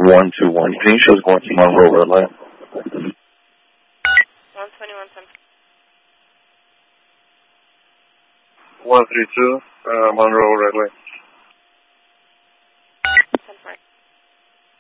121. Can you show us going to Monroe Red Light? 121 San 132, Monroe Red